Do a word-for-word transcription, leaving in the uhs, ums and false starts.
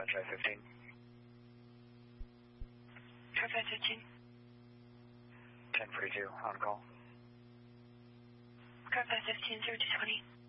five fifteen. Car five fifteen. ten forty-two, on call. Car five fifteen, zero two twenty.